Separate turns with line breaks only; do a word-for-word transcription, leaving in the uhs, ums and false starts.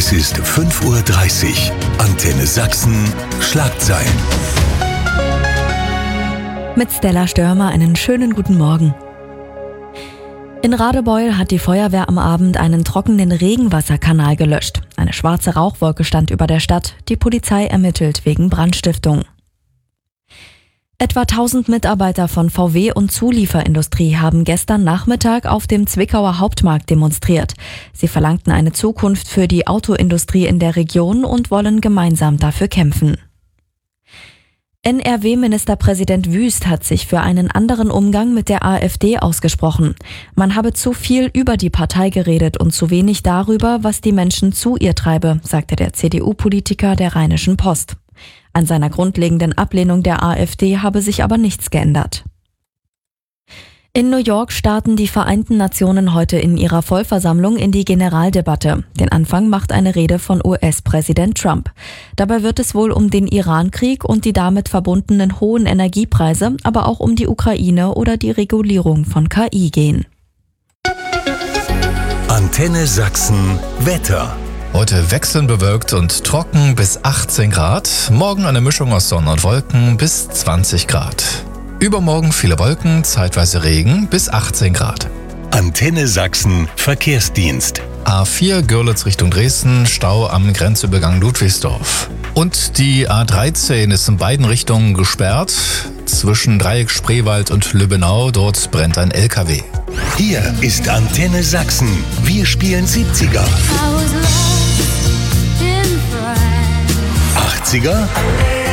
Es ist fünf Uhr dreißig. Antenne Sachsen. Schlagzeilen.
Mit Stella Störmer einen schönen guten Morgen. In Radebeul hat die Feuerwehr am Abend einen trockenen Regenwasserkanal gelöscht. Eine schwarze Rauchwolke stand über der Stadt. Die Polizei ermittelt wegen Brandstiftung. Etwa tausend Mitarbeiter von V W und Zulieferindustrie haben gestern Nachmittag auf dem Zwickauer Hauptmarkt demonstriert. Sie verlangten eine Zukunft für die Autoindustrie in der Region und wollen gemeinsam dafür kämpfen. N R W-Ministerpräsident Wüst hat sich für einen anderen Umgang mit der AfD ausgesprochen. Man habe zu viel über die Partei geredet und zu wenig darüber, was die Menschen zu ihr treibe, sagte der C D U-Politiker der Rheinischen Post. An seiner grundlegenden Ablehnung der AfD habe sich aber nichts geändert. In New York starten die Vereinten Nationen heute in ihrer Vollversammlung in die Generaldebatte. Den Anfang macht eine Rede von U S-Präsident Trump. Dabei wird es wohl um den Iran-Krieg und die damit verbundenen hohen Energiepreise, aber auch um die Ukraine oder die Regulierung von K I gehen.
Antenne Sachsen Wetter.
Heute wechselnd bewölkt und trocken bis achtzehn Grad. Morgen eine Mischung aus Sonne und Wolken bis zwanzig Grad. Übermorgen viele Wolken, zeitweise Regen bis achtzehn Grad.
Antenne Sachsen Verkehrsdienst.
A vier Görlitz Richtung Dresden, Stau am Grenzübergang Ludwigsdorf. Und die A dreizehn ist in beiden Richtungen gesperrt. Zwischen Dreieck Spreewald und Lübbenau, dort brennt ein L K W.
Hier ist Antenne Sachsen. Wir spielen siebziger, achtziger